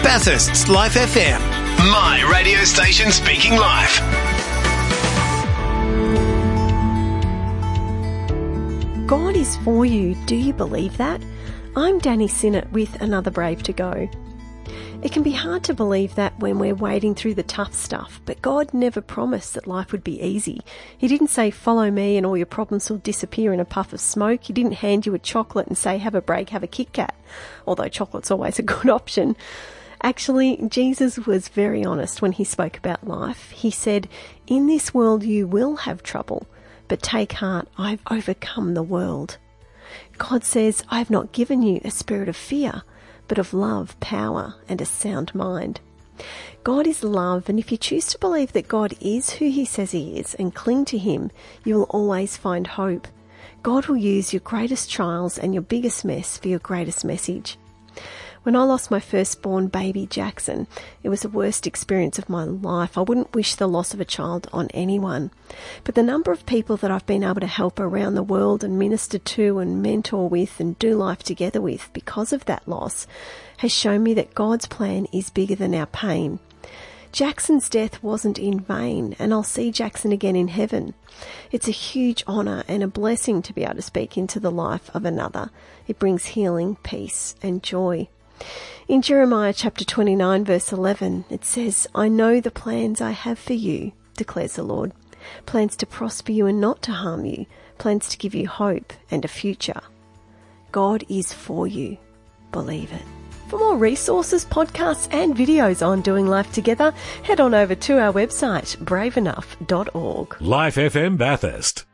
Bathurst's Life FM. My radio station speaking life. God is for you. Do you believe that? I'm Danny Sinnott with Another Brave to Go. It can be hard to believe that when we're wading through the tough stuff, but God never promised that life would be easy. He didn't say, follow me and all your problems will disappear in a puff of smoke. He didn't hand you a chocolate and say, have a break, have a Kit Kat, although chocolate's always a good option. Actually, Jesus was very honest when he spoke about life. He said, in this world you will have trouble, but take heart, I've overcome the world. God says, I have not given you a spirit of fear, but of love, power, and a sound mind. God is love, and if you choose to believe that God is who he says he is and cling to him, you will always find hope. God will use your greatest trials and your biggest mess for your greatest message. When I lost my firstborn baby, Jackson, it was the worst experience of my life. I wouldn't wish the loss of a child on anyone. But the number of people that I've been able to help around the world and minister to and mentor with and do life together with because of that loss has shown me that God's plan is bigger than our pain. Jackson's death wasn't in vain, and I'll see Jackson again in heaven. It's a huge honour and a blessing to be able to speak into the life of another. It brings healing, peace and joy. In Jeremiah chapter 29 verse 11, it says, I know the plans I have for you, declares the Lord. Plans to prosper you and not to harm you. Plans to give you hope and a future. God is for you. Believe it. For more resources, podcasts and videos on doing life together, head on over to our website, braveenough.org. Life FM Bathurst.